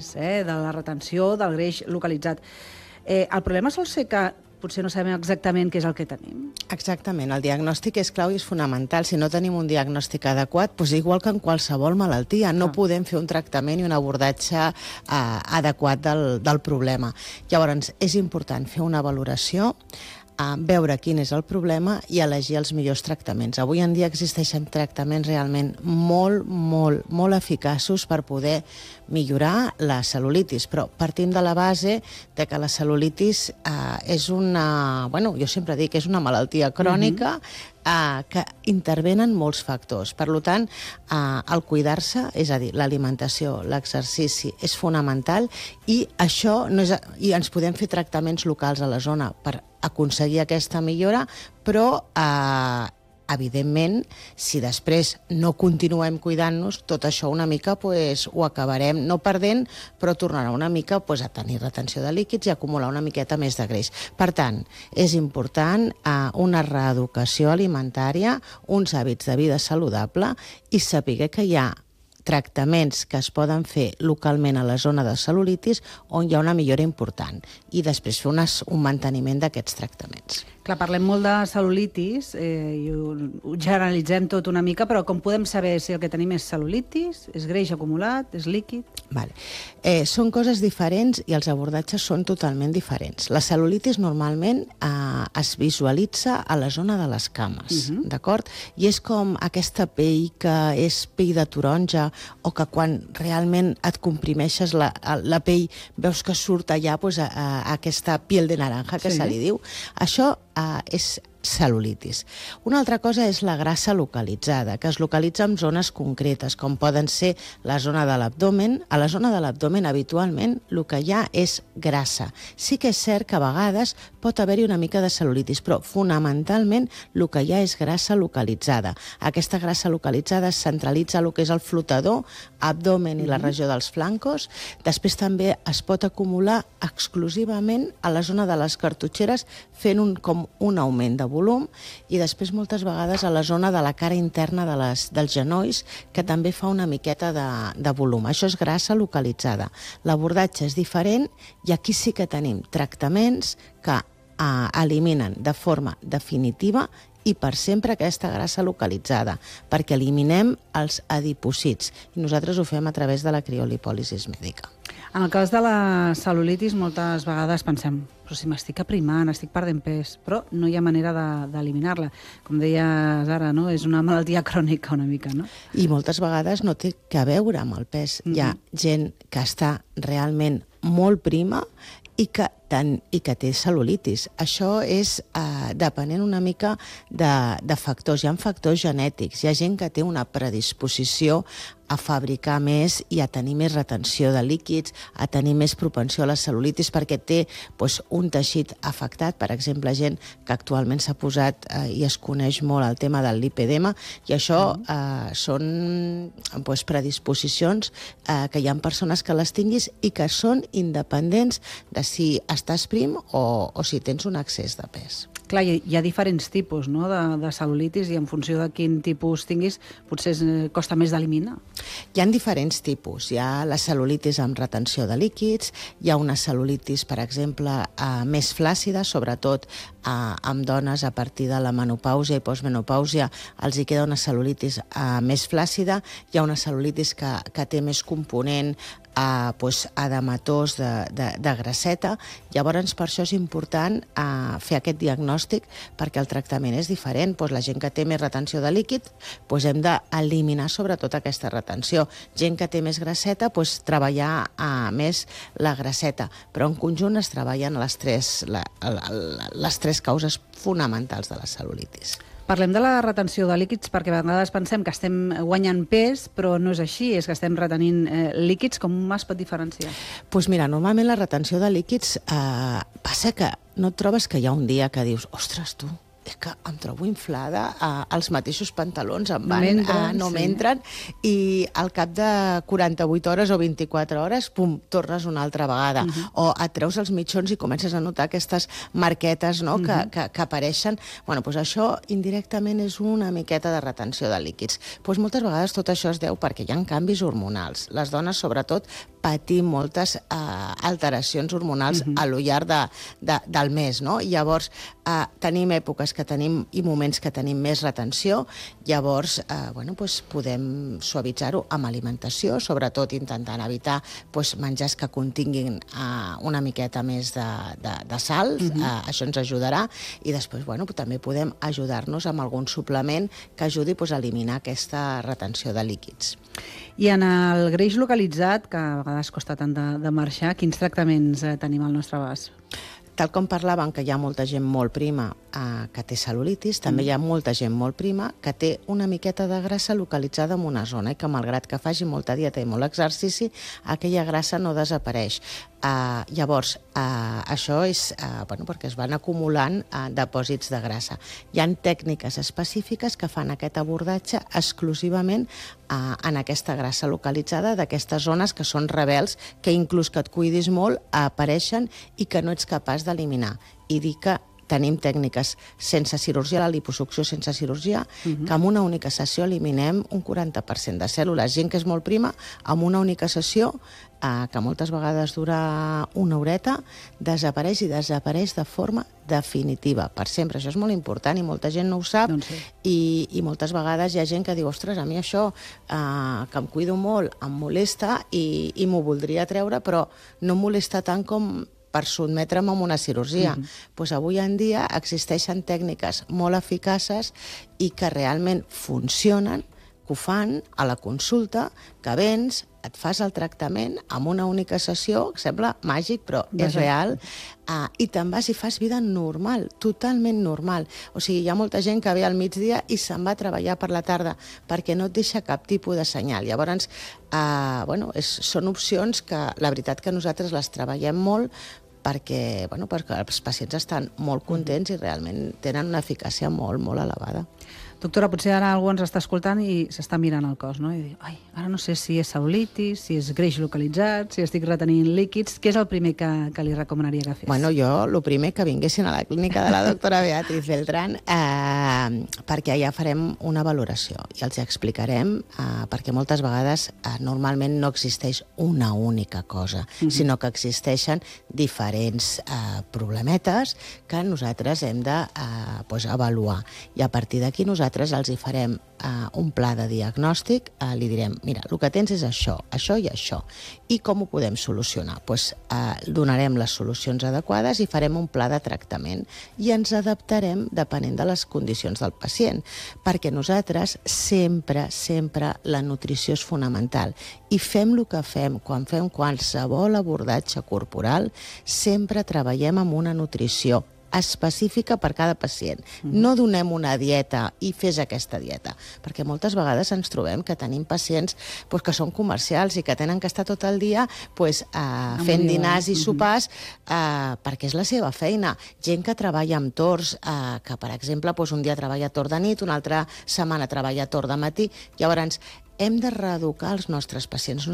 greix, de la retenció del greix localitzat. El problema sol ser que potser no sabem exactament què és el que tenim. Exactament, el diagnòstic és clau i és fonamental. Si no tenim un diagnòstic adequat, doncs igual que en qualsevol malaltia, no podem fer un tractament i un abordatge adequat del problema. Llavors, és important fer una valoració, veure quin és el problema i elegir els millors tractaments. Avui en dia existeixen tractaments realment molt eficaços per poder millorar la cel·lulitis, però partim de la base de que la cel·lulitis és una... jo sempre dic que és una malaltia crònica que intervenen molts factors. Per tant, el cuidar-se, és a dir, l'alimentació, l'exercici, és fonamental i això no és... I ens podem fer tractaments locals a la zona per aconseguir aquesta millora, però evidentment, si després no continuem cuidant-nos, tot això una mica ho acabarem no perdent, però tornarà una mica a tenir retenció de líquids i acumular una miqueta més de greix. Per tant, és important una reeducació alimentària, uns hàbits de vida saludable i saber que hi ha tractaments que es poden fer localment a la zona de cel·lulitis on hi ha una millora important i després fer un manteniment d'aquests tractaments. Clar, parlem molt de cel·lulitis i ho generalitzem tot una mica, però com podem saber si el que tenim és cel·lulitis, és greix acumulat, és líquid? Són coses diferents i els abordatges són totalment diferents. La cel·lulitis normalment es visualitza a la zona de les cames, d'acord? I és com aquesta pell que és pell de taronja o que quan realment et comprimeixes la pell veus que surt allà aquesta piel de naranja que se li diu. Això és cel·lulitis. Una altra cosa és la grassa localitzada, que es localitza en zones concretes, com poden ser la zona de l'abdomen. A la zona de l'abdomen, habitualment, el que hi ha és grassa. Sí que és cert que a vegades pot haver-hi una mica de cel·lulitis, però fonamentalment el que hi ha és grassa localitzada. Aquesta grassa localitzada es centralitza en el que és el flotador, abdomen i la regió dels flancos. Després també es pot acumular exclusivament a la zona de les cartutxeres fent com un augment de volum i després moltes vegades a la zona de la cara interna dels genolls que també fa una miqueta de volum. Això és grassa localitzada. L'abordatge és diferent i aquí sí que tenim tractaments que eliminen de forma definitiva i per sempre aquesta grassa localitzada, perquè eliminem els adipocits. I nosaltres ho fem a través de la criolipòlisi mèdica. En el cas de la cel·lulitis, moltes vegades pensem però si m'estic aprimant, estic perdent pes, però no hi ha manera d'eliminar-la. Com deies ara, no? És una malaltia crònica una mica, no? I moltes vegades no té a veure amb el pes. Hi ha gent que està realment molt prima i que té cel·lulitis. Això és depenent una mica de factors. Hi ha factors genètics. Hi ha gent que té una predisposició a fabricar més i a tenir més retenció de líquids, a tenir més propensió a la cel·lulitis perquè té un teixit afectat, per exemple, gent que actualment s'ha posat i es coneix molt el tema del lipedema, i això són predisposicions que hi ha persones que les tinguis i que són independents de si estàs prim o si tens un excés de pes. Clar, hi ha diferents tipus de cel·lulitis i en funció de quin tipus tinguis potser costa més d'eliminar. Hi ha diferents tipus. Hi ha la cel·lulitis amb retenció de líquids, hi ha una cel·lulitis, per exemple, més flàcida, sobretot amb dones a partir de la menopàusia i postmenopàusia els hi queda una cel·lulitis més flàcida, hi ha una cel·lulitis que té més component edematós de grasseta. Llavors, per això és important fer aquest diagnòstic perquè el tractament és diferent. La gent que té més retenció de líquid hem d'eliminar sobretot aquesta retenció. Gent que té més grasseta, treballar més la grasseta. Però en conjunt es treballen les tres causes fonamentals de la cel·lulitis. Parlem de la retenció de líquids perquè a vegades pensem que estem guanyant pes, però no és així, és que estem retenint líquids. Com es pot diferenciar? Doncs mira, normalment la retenció de líquids passa que no et trobes que hi ha un dia que dius, ostres, tu, és que em trobo inflada, els mateixos pantalons no m'entren i al cap de 48 hores o 24 hores, pum, tornes una altra vegada. O et treus els mitjons i comences a notar aquestes marquetes que apareixen. Doncs això indirectament és una miqueta de retenció de líquids. Moltes vegades tot això es deu perquè hi ha canvis hormonals. Les dones, sobretot, patir moltes alteracions hormonals a lo llarg del mes, no? Llavors, tenim èpoques que tenim i moments que tenim més retenció, llavors podem suavitzar-ho amb alimentació, sobretot intentant evitar menjars que continguin una miqueta més de sal, això ens ajudarà, i després també podem ajudar-nos amb algun suplement que ajudi a eliminar aquesta retenció de líquids. I en el greix localitzat, que a vegades costa tant de marxar, quins tractaments tenim al nostre abast? Tal com parlàvem, que hi ha molta gent molt prima que té cel·lulitis, també hi ha molta gent molt prima que té una miqueta de grassa localitzada en una zona i que, malgrat que faci molta dieta i molt exercici, aquella grassa no desapareix. Llavors, això és perquè es van acumulant depòsits de grassa. Hi ha tècniques específiques que fan aquest abordatge exclusivament en aquesta grassa localitzada d'aquestes zones que són rebels, que inclús que et cuidis molt apareixen i que no ets capaç d'eliminar. I dir que tenim tècniques sense cirurgia, la liposucció sense cirurgia, que amb una única sessió eliminem un 40% de cèl·lules. Gent que és molt prima, amb una única sessió, que moltes vegades dura una horeta, desapareix i desapareix de forma definitiva, per sempre. Això és molt important i molta gent no ho sap, i moltes vegades hi ha gent que diu, ostres, a mi això, que em cuido molt, em molesta i m'ho voldria treure, però no em molesta tant com per sotmetre'm a una cirurgia. Avui en dia existeixen tècniques molt eficaces i que realment funcionen, que ho fan a la consulta, que vens, et fas el tractament amb una única sessió, que sembla màgic, però és real, i te'n vas i fas vida normal, totalment normal. O sigui, hi ha molta gent que ve al migdia i se'n va a treballar per la tarda, perquè no et deixa cap tipus de senyal. Llavors, són opcions que, la veritat, que nosaltres les treballem molt, perquè els pacients estan molt contents i realment tenen una eficàcia molt, molt elevada. Doctora, potser ara algú ens està escoltant i s'està mirant el cos, no? I diu, ara no sé si és cel·lulitis, si és greix localitzat, si estic retenint líquids. Què és el primer que li recomanaria que fes? Jo, el primer que vinguessin a la clínica de la doctora Beatriz Beltrán, perquè allà farem una valoració i els explicarem, perquè moltes vegades normalment no existeix una única cosa, sinó que existeixen diferents problemetes que nosaltres hem d'avaluar. I a partir d'aquí nosaltres els hi farem un pla de diagnòstic, li direm, mira, el que tens és això, això i això. I com ho podem solucionar? Donarem les solucions adequades i farem un pla de tractament i ens adaptarem depenent de les condicions del pacient, perquè nosaltres sempre la nutrició és fonamental i fem el que fem quan fem qualsevol abordatge corporal, sempre treballem amb una nutrició específica per cada pacient. No donem una dieta i fes aquesta dieta, perquè moltes vegades ens trobem que tenim pacients que són comercials i que tenen que estar tot el dia fent dinars i sopars perquè és la seva feina. Gent que treballa amb torns, que per exemple un dia treballa torn de nit, una altra setmana treballa torn de matí. Llavors, hem de reeducar els nostres pacients.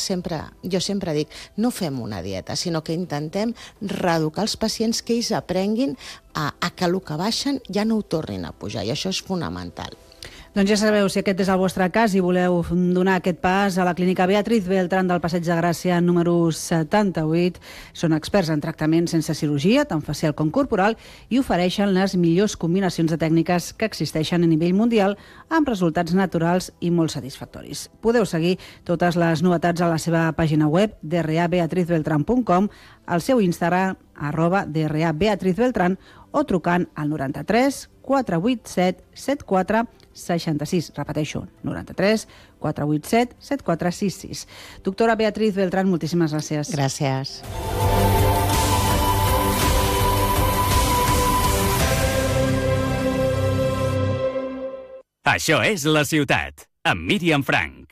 Jo sempre dic, no fem una dieta, sinó que intentem reeducar els pacients, que ells aprenguin a que el que baixen ja no ho tornin a pujar, i això és fonamental. Doncs ja sabeu, si aquest és el vostre cas i voleu donar aquest pas a la clínica Beatriz Beltrán del Passeig de Gràcia número 78, són experts en tractament sense cirurgia, tant facial com corporal, i ofereixen les millors combinacions de tècniques que existeixen a nivell mundial amb resultats naturals i molt satisfactoris. Podeu seguir totes les novetats a la seva pàgina web drabeatrizbeltran.com, al seu Instagram, @drabeatrizbeltran, o trucant al 93 487 74 66. Repeteixo, 93 487 7466. Doctora Beatriz Beltrán, moltíssimes gràcies. Gràcies. Això és La Ciutat, amb Míriam Frank.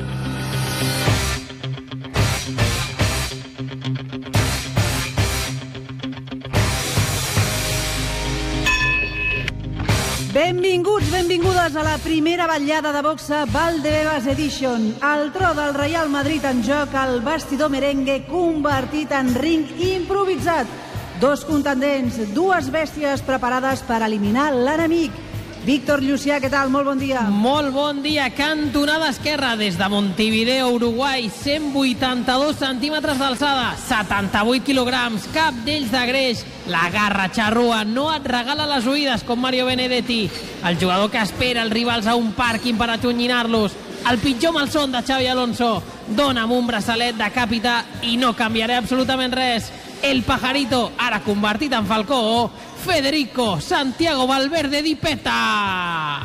Benvinguts, benvingudes a la primera vetllada de boxa Valdebebas Edition. El tro del Real Madrid en joc, el bastidor merengue convertit en ring improvisat. Dos contendents, dues bèsties preparades per eliminar l'enemic. Víctor Llucià, què tal? Molt bon dia. Molt bon dia. Cantonada esquerra des de Montevideo, Uruguai. 182 centímetres d'alçada, 78 quilograms, cap d'ells de greix. La garra xarrua no et regala les oïdes com Mario Benedetti. El jugador que espera els rivals a un pàrquing per atonyinar-los. El pitjor malson de Xavi Alonso. Dona'm un braçalet de capità i no canviaré absolutament res. El pajarito, ara convertit en falcó, Federico Santiago Valverde Di Peta.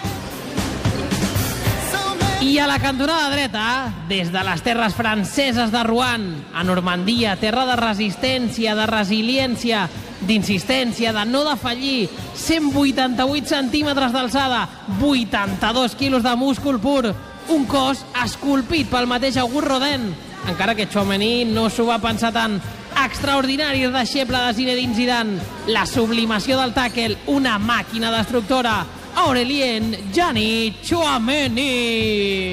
I a la cantonada dreta, des de les terres franceses de Rouen, a Normandia, terra de resistència, de resiliència, d'insistència, de no defallir, 188 centímetres d'alçada, 82 quilos de múscul pur, un cos esculpit pel mateix Auguste Rodin, encara que Tchouaméni no s'ho va pensar tant. Extraordinari deixeble de Zinedine Zidane, la sublimació del tàquel, una màquina destructora, Aurélien Gianni Tchouaméni.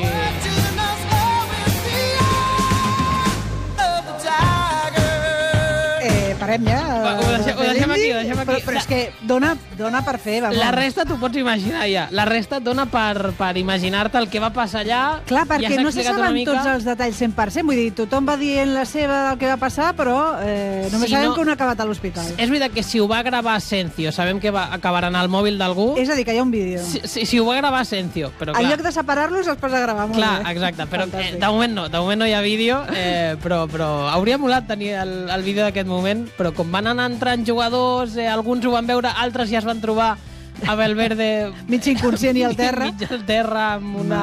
Parem ja. Ho deixem aquí. Però és que dona per fer. Vamos. La resta t'ho pots imaginar ja. La resta et dona per imaginar-te el que va passar allà. Clar, perquè ja no se saben tots els detalls 100%. Vull dir, tothom va dient la seva del que va passar, però només sabem que un ha acabat a l'hospital. És veritat que si ho va gravar Asensio, sabem que acabarà en el mòbil d'algú. És a dir, que hi ha un vídeo. Si ho va gravar Asensio, però clar. En lloc de separar-los, els posa a gravar. Molt clar, bé. exacte, però de moment no hi ha vídeo, però hauria molat tenir el vídeo d'aquest moment, però com van anar entrant jugadors, alguns ho van veure, altres ja es van trobar a Valverde mig inconscient i al terra. mig al terra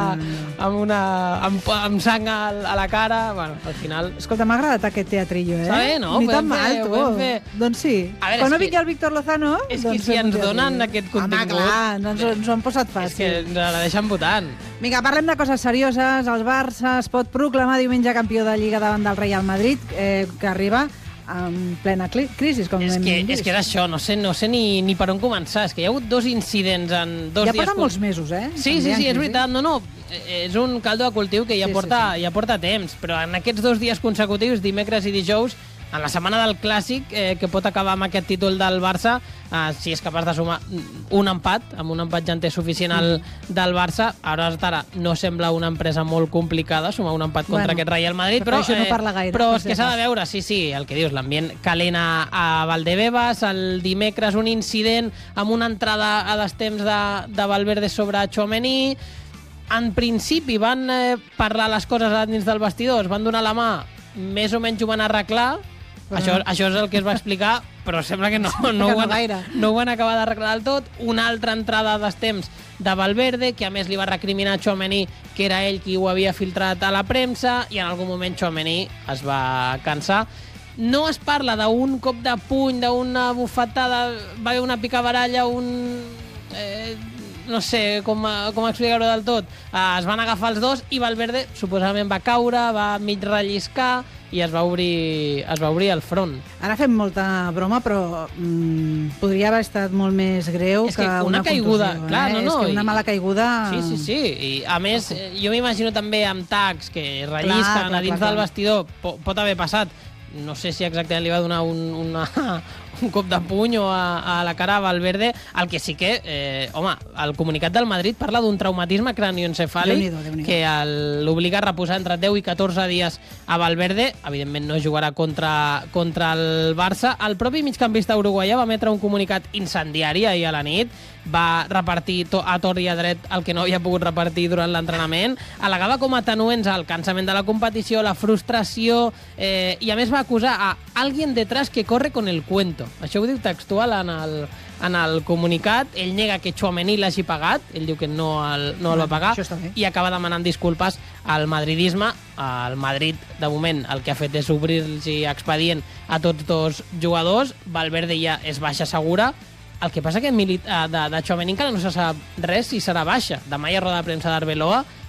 amb sang a la cara. Bueno, al final... Escolta, m'ha agradat aquest teatrillo, Està bé, no? Ni tan mal, tu. Doncs sí. Veure, quan no vingui el Víctor Lozano... És que si ens donen aquest contingut... Home, clar, ens ho han posat fàcil. És que ens la deixen votant. Vinga, parlem de coses serioses. El Barça es pot proclamar diumenge campió de Lliga davant del Real Madrid, que arriba en plena crisi, com hem vist. És que és això, no sé ni per on començar. És que hi ha hagut dos incidents en 2 dies. Ja porten molts mesos, Sí, és veritat. No, és un caldo de cultiu que ja porta temps, però en aquests 2 dies consecutius, dimecres i dijous, en la setmana del Clàssic, que pot acabar amb aquest títol del Barça, si és capaç de sumar un empat, amb un empat ja en té suficient del Barça, ara no sembla una empresa molt complicada sumar un empat contra aquest Real Madrid, però això no parla gaire, però és que s'ha de veure, sí, el que dius, l'ambient calent a Valdebebas, el dimecres un incident amb una entrada a destemps de Valverde sobre Tchouaméni. En principi van parlar les coses dins del vestidor, es van donar la mà, més o menys ho van arreglar. Això és el que es va explicar, però sembla que no ho van acabar d'arreglar del tot. Una altra entrada a destemps de Valverde, que a més li va recriminar a Tchouaméni que era ell qui ho havia filtrat a la premsa, i en algun moment Tchouaméni es va cansar. No es parla d'un cop de puny, d'una bufetada, va haver una picabaralla, no sé com explicar-ho del tot. Es van agafar els dos i Valverde suposadament va caure, va mig relliscar i es va obrir el front. Ara fem molta broma, però podria haver estat molt més greu que una caiguda. Contusió. Clar, És que una mala caiguda... Sí. I a més, jo m'imagino també amb tacs que rellisquen a dins del vestidor. Pot haver passat. No sé si exactament li va donar un cop de puny o a la cara a Valverde. El que sí que, el comunicat del Madrid parla d'un traumatisme cranioencefàlic que l'obliga a reposar entre 10 i 14 dies a Valverde. Evidentment no jugarà contra el Barça. El propi migcampista uruguaià va emetre un comunicat incendiari ahir a la nit. Va repartir a tort i a dret el que no havia pogut repartir durant l'entrenament. Al·legava com a atenuents el cansament de la competició, la frustració, i a més va acusar a alguien detrás que corre con el cuento. Això ho diu textual en el comunicat. Ell nega que Tchouaméni l'hagi pagat, ell diu que no el va pagar, i acaba demanant disculpes al madridisme. El Madrid, de moment, el que ha fet és obrir-los expedient a tots dos jugadors. Valverde ja és baixa segura. El que passa que de Tchouaméni encara no se sap res si serà baixa. Demà hi ha roda de premsa d'Arbeloa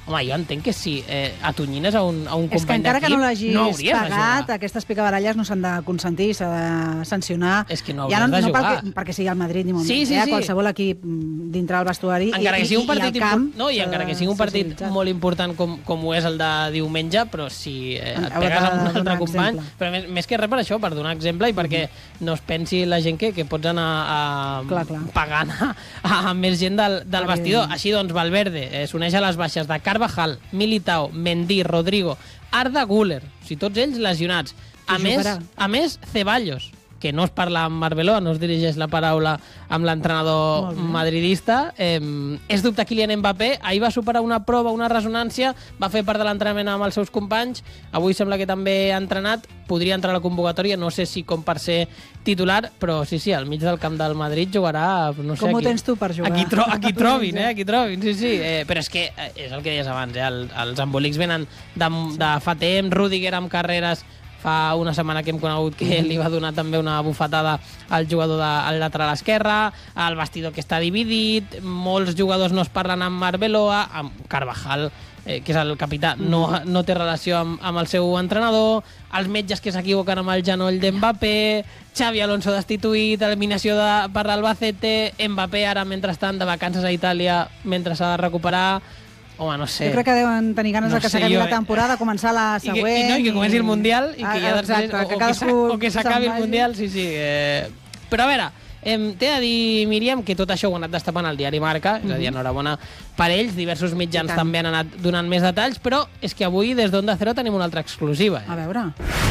Home, jo entenc que si atonyines a un company d'equip... És que encara que no l'hagis pagat, jugar. aquestes picabaralles no s'han de consentir, s'ha de sancionar. És que no hauries de jugar. Perquè sigui el Madrid ni molt Sí, menys, sí, sí. qualsevol equip dintre del vestuari encara que sigui un partit i al camp. No, i encara que sigui un partit molt important com ho és el de diumenge, però si et pegues amb un altre company... Però més que res per això, per donar exemple i perquè no es pensi la gent que pots anar pagant a més gent del vestidor. Així doncs, Valverde s'uneix a les baixes de Carvajal, Militao, Mendy, Rodrigo, Arda Güler, o sigui, tots ells lesionats. A més, Ceballos, que no es parla amb Arbeloa, no es dirigeix la paraula amb l'entrenador madridista. És dubte Kylian Mbappé. Ahir va superar una prova, una ressonància, va fer part de l'entrenament amb els seus companys. Avui sembla que també ha entrenat. Podria entrar a la convocatòria, no sé si com per ser titular, però sí, al mig del camp del Madrid jugarà... No sé, com ho tens tu per jugar? Aquí trobin, sí. Però és que, és el que deies abans, els embolics venen de fa temps, Rüdiger amb carreres. Fa una setmana que hem conegut que li va donar també una bufetada al jugador del lateral esquerre, el vestidor que està dividit, molts jugadors no es parlen amb Arbeloa, amb Carvajal, que és el capità, no té relació amb el seu entrenador, els metges que s'equivoquen amb el genoll d'Mbappé, Xavi Alonso destituït, eliminació per l'Albacete, Mbappé ara mentrestant de vacances a Itàlia mentre s'ha de recuperar. Home, no sé. Jo crec que deuen tenir ganes que s'acabi la temporada, començar la següent... I que comenci el Mundial i que ja després... O que s'acabi el Mundial, sí. Però a veure, t'he de dir, Míriam, que tot això ho ha anat destapant el diari Marca, és a dir, enhorabona per ells, diversos mitjans també han anat donant més detalls, però és que avui des d'Onda Cero tenim una altra exclusiva. A veure...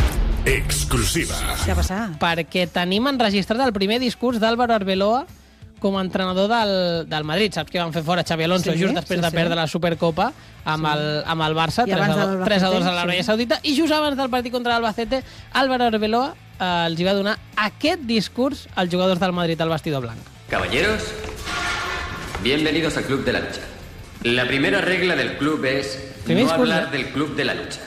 Exclusiva. Què ha passat? Perquè tenim enregistrat el primer discurs d'Álvaro Arbeloa com a entrenador del Madrid. Saps que van fer fora Xavi Alonso just després de perdre la Supercopa amb el Barça, 3-2 a l'Aràbia Saudita, i just abans del partit contra l'Albacete, Álvaro Arbeloa els hi va donar aquest discurs als jugadors del Madrid al vestidor blanc. Caballeros, bienvenidos al Club de la Lucha. La primera regla del club es no hablar del Club de la Lucha.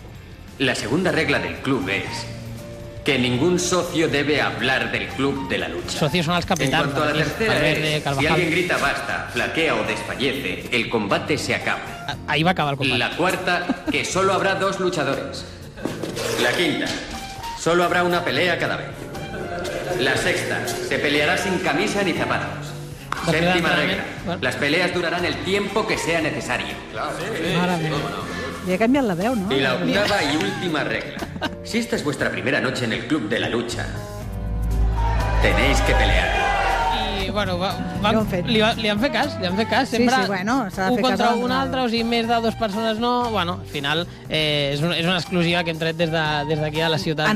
La segunda regla del club es que ningún socio debe hablar del Club de la Lucha. Socios son los capitanes. En cuanto a la tercera si alguien grita basta, flaquea o desfallece, el combate se acaba. Ahí va a acabar el combate. La cuarta, que solo habrá 2 luchadores. La quinta, solo habrá una pelea cada vez. La sexta, se peleará sin camisa ni zapatos. Séptima regla, las peleas durarán el tiempo que sea necesario. Claro. Li he canviat la veu, ¿no? Y la octava y última regla. Si esta es vuestra primera noche en el Club de la Lucha, tenéis que pelear. I, bueno, li han fet cas, sempre sí, bueno, s'ha de un fer contra cas un altre, o sigui, més de 2 persones no, bueno, al final és una exclusiva que hem tret des d'aquí a la ciutat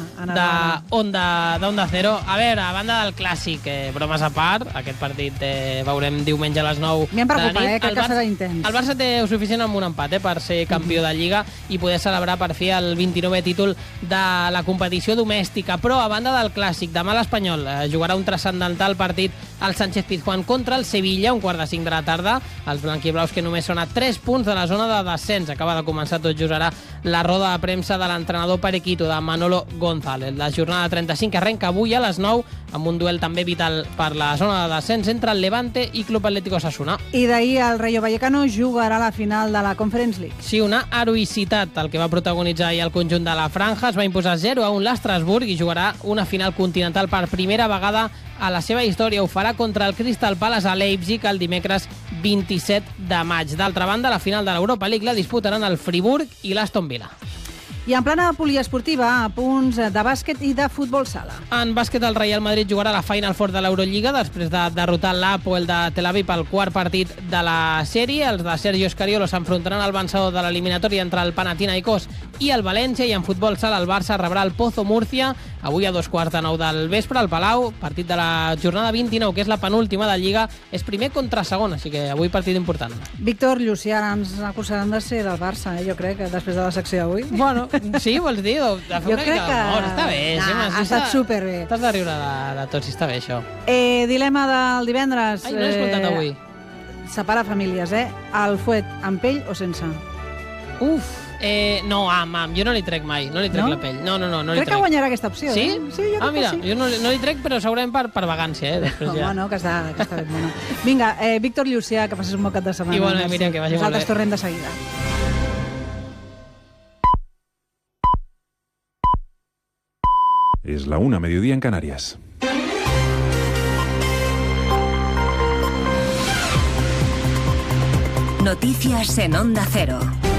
d'Onda Cero. A veure, a banda del clàssic, bromes a part, aquest partit veurem diumenge a les 9 de la nit. M'hi preocupa, crec que serà intens. El Barça té suficient amb un empat per ser campió de Lliga i poder celebrar per fi el 29è títol de la competició domèstica. Però a banda del clàssic, demà l'Espanyol jugarà un transcendental partit al Sánchez Pizjuán contra el Sevilla, 4:45 de la tarda. Els blanquiblaus que només són a 3 punts de la zona de descens. Acaba de començar tot just ara la roda de premsa de l'entrenador Perequito, de Manolo González. La jornada 35 arrenca avui a les 9 amb un duel també vital per la zona de descens entre el Levante i Club Atlético Osasuna. I d'ahir el Rayo Vallecano jugarà la final de la Conference League. Sí, una heroïcitat el que va protagonitzar ahir el conjunt de la Franja. Es va imposar 0-1 l'Estrasburg i jugarà una final continental per primera vegada a la seva història. Ho farà contra el Crystal Palace a Leipzig el dimecres 27 de maig. D'altra banda, la final de l'Europa League la disputaran el Friburg i l'Aston Villa. I en plana poliesportiva, a punts de bàsquet i de futbol sala. En bàsquet, el Real Madrid jugarà la Final Four de l'Eurolliga després de derrotar l'Hapoel de Tel Aviv al quart partit de la sèrie. Els de Sergio Scariolo s'enfrontaran al vencedor de l'eliminatòria entre el Panathinaikos i el València, i en futbol sala el Barça rebrà el Pozo Múrcia avui a 2:15 del vespre al Palau, partit de la jornada 29, que és la penúltima de Lliga. És primer contra segon, així que avui partit important. Víctor Llucià, ens acusaran de ser del Barça, jo crec, després de la secció d'avui. Bueno, sí, vols dir? De fer una mica d'humor, està bé. Ha estat superbé. T'has de riure de tot, si està bé, això. Dilema del divendres. Ai, no l'he escoltat avui. Separa famílies, El fuet amb pell o sense? Uf! No, jo no li trec mai, no li trec la pell. No li crec trec. Que guanyarà aquesta opció. Sí? Sí, jo crec mira, que sí. jo no li trec, però segurament per vagància, després ja. Home, no, que està ben bona. Vinga, Víctor Llucià, que passes un bon cap de setmana. Igualment, Míriam, que vagi molt bé. Nosaltres tornem de seguida. Es la 1, mediodía en Canarias. Noticias en Onda Cero.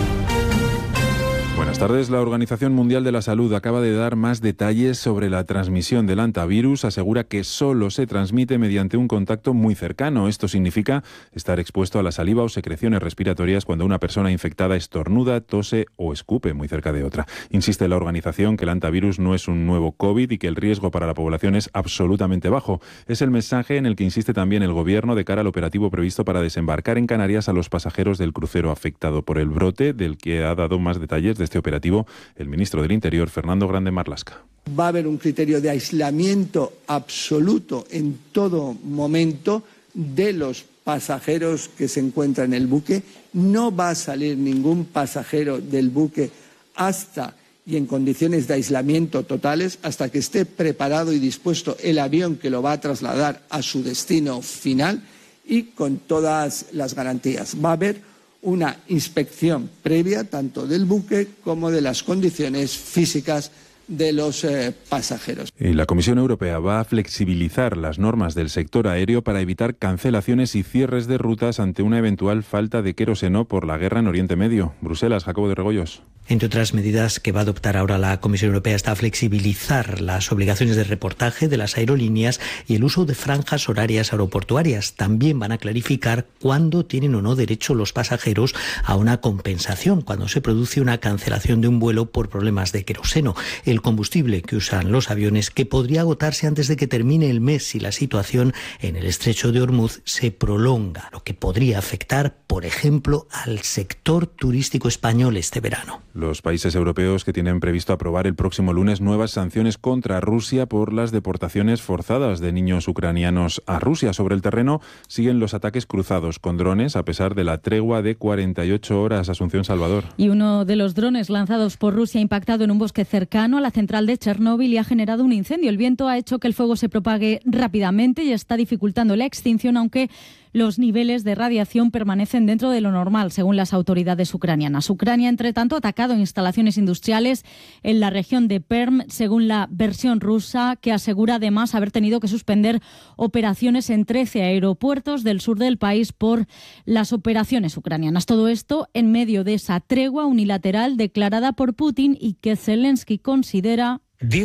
Buenas tardes. La Organización Mundial de la Salud acaba de dar más detalles sobre la transmisión del hantavirus. Asegura que solo se transmite mediante un contacto muy cercano. Esto significa estar expuesto a la saliva o secreciones respiratorias cuando una persona infectada estornuda, tose o escupe muy cerca de otra. Insiste la organización que el hantavirus no es un nuevo COVID y que el riesgo para la población es absolutamente bajo. Es el mensaje en el que insiste también el Gobierno de cara al operativo previsto para desembarcar en Canarias a los pasajeros del crucero afectado por el brote, del que ha dado más detalles de este operativo el ministro del Interior, Fernando Grande Marlaska. Va a haber un criterio de aislamiento absoluto en todo momento de los pasajeros que se encuentran en el buque. No va a salir ningún pasajero del buque hasta y en condiciones de aislamiento totales, hasta que esté preparado y dispuesto el avión que lo va a trasladar a su destino final y con todas las garantías. Va a haber una inspección previa tanto del buque como de las condiciones físicas de los pasajeros. Y la Comisión Europea va a flexibilizar las normas del sector aéreo para evitar cancelaciones y cierres de rutas ante una eventual falta de queroseno por la guerra en Oriente Medio. Bruselas, Jacobo de Regoyos. Entre otras medidas que va a adoptar ahora la Comisión Europea está flexibilizar las obligaciones de reportaje de las aerolíneas y el uso de franjas horarias aeroportuarias. También van a clarificar cuándo tienen o no derecho los pasajeros a una compensación cuando se produce una cancelación de un vuelo por problemas de queroseno, el combustible que usan los aviones, que podría agotarse antes de que termine el mes si la situación en el estrecho de Hormuz se prolonga, lo que podría afectar, por ejemplo, al sector turístico español este verano. Los países europeos que tienen previsto aprobar el próximo lunes nuevas sanciones contra Rusia por las deportaciones forzadas de niños ucranianos a Rusia. Sobre el terreno siguen los ataques cruzados con drones a pesar de la tregua de 48 horas. Asunción Salvador. Y uno de los drones lanzados por Rusia ha impactado en un bosque cercano a la central de Chernóbil y ha generado un incendio. El viento ha hecho que el fuego se propague rápidamente y está dificultando la extinción, aunque los niveles de radiación permanecen dentro de lo normal, según las autoridades ucranianas. Ucrania, entre tanto, ha atacado instalaciones industriales en la región de Perm, según la versión rusa, que asegura además haber tenido que suspender operaciones en 13 aeropuertos del sur del país por las operaciones ucranianas. Todo esto en medio de esa tregua unilateral declarada por Putin y que Zelensky considera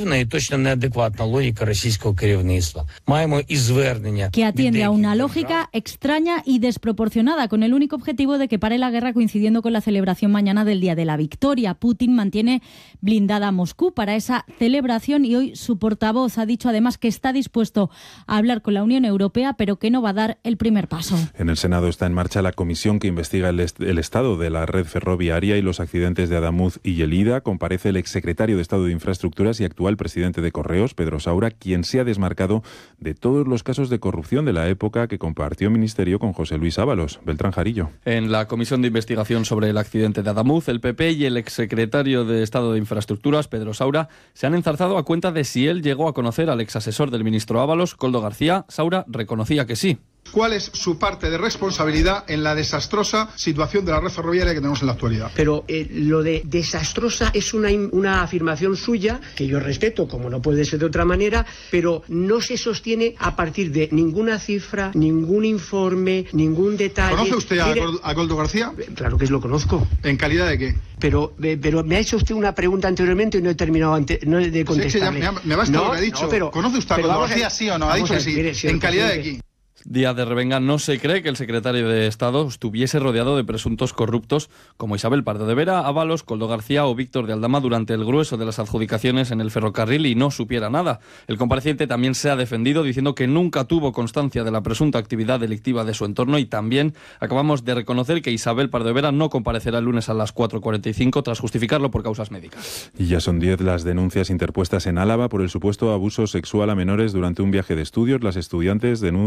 que atiende a una lógica extraña y desproporcionada, con el único objetivo de que pare la guerra coincidiendo con la celebración mañana del Día de la Victoria. Putin mantiene blindada a Moscú para esa celebración y hoy su portavoz ha dicho además que está dispuesto a hablar con la Unión Europea, pero que no va a dar el primer paso. En el Senado está en marcha la comisión que investiga el estado de la red ferroviaria y los accidentes de Adamuz y Lleida. Comparece el exsecretario de Estado de Infraestructuras y actual presidente de Correos, Pedro Saura, quien se ha desmarcado de todos los casos de corrupción de la época que compartió ministerio con José Luis Ábalos. Beltrán Jarillo. En la comisión de investigación sobre el accidente de Adamuz, el PP y el exsecretario de Estado de Infraestructuras, Pedro Saura, se han enzarzado a cuenta de si él llegó a conocer al exasesor del ministro Ábalos, Koldo García. Saura reconocía que sí. ¿Cuál es su parte de responsabilidad en la desastrosa situación de la red ferroviaria que tenemos en la actualidad? Pero lo de desastrosa es una afirmación suya que yo respeto, como no puede ser de otra manera, pero no se sostiene a partir de ninguna cifra, ningún informe, ningún detalle. ¿Conoce usted a Koldo García? Claro que lo conozco. ¿En calidad de qué? Pero me ha hecho usted una pregunta anteriormente y no he terminado de contestarle. Sí, me basta lo que ha dicho. Pero, ¿conoce usted a Koldo García, sí o no? Ha dicho que sí. Mire, ¿en calidad de qué? Díaz de Revenga no se cree que el secretario de Estado estuviese rodeado de presuntos corruptos como Isabel Pardo de Vera, Ábalos, Koldo García o Víctor de Aldama durante el grueso de las adjudicaciones en el ferrocarril y no supiera nada. El compareciente también se ha defendido diciendo que nunca tuvo constancia de la presunta actividad delictiva de su entorno y también acabamos de reconocer que Isabel Pardo de Vera no comparecerá el lunes a las 4:45 tras justificarlo por causas médicas. Y ya son 10 las denuncias interpuestas en Álava por el supuesto abuso sexual a menores durante un viaje de estudios. Las estudiantes denuncian haber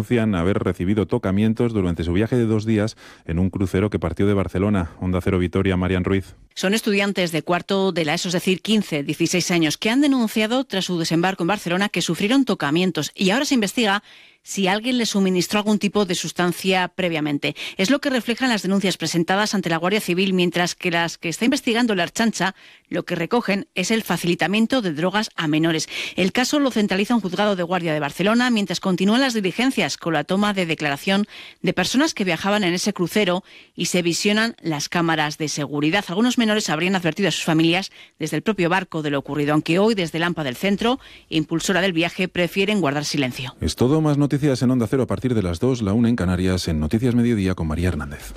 haber recibido tocamientos durante su viaje de 2 días en un crucero que partió de Barcelona. Onda Cero Vitoria, Marian Ruiz. Son estudiantes de cuarto de la ESO, es decir, 15, 16 años, que han denunciado tras su desembarco en Barcelona que sufrieron tocamientos y ahora se investiga si alguien les suministró algún tipo de sustancia previamente. Es lo que reflejan las denuncias presentadas ante la Guardia Civil, mientras que las que está investigando la Ertzaintza lo que recogen es el facilitamiento de drogas a menores. El caso lo centraliza un juzgado de guardia de Barcelona, mientras continúan las diligencias con la toma de declaración de personas que viajaban en ese crucero y se visionan las cámaras de seguridad. Algunos menores habrían advertido a sus familias desde el propio barco de lo ocurrido, aunque hoy desde Lampa del Centro, impulsora del viaje, prefieren guardar silencio. Es todo. Más noticias en Onda Cero a partir de las 2, la 1 en Canarias, en Noticias Mediodía con María Hernández.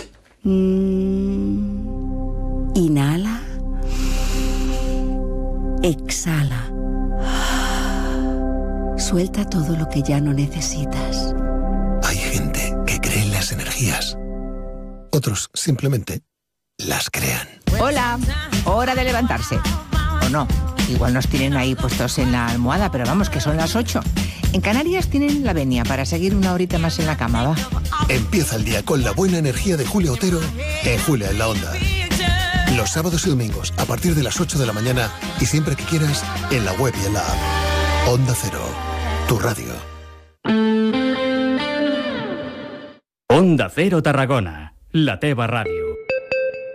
Inhala. Exhala. Suelta todo lo que ya no necesitas. Hay gente que cree en las energías. Otros simplemente las crean. Hola, hora de levantarse. ¿O no? Igual nos tienen ahí puestos en la almohada, pero vamos, que son las 8. En Canarias tienen la venia para seguir una horita más en la cama, va. Empieza el día con la buena energía de Julia Otero en Julia en la Onda. Los sábados y domingos a partir de las 8 de la mañana y siempre que quieras en la web y en la app. Onda Cero, tu radio. Onda Cero Tarragona, la teva ràdio.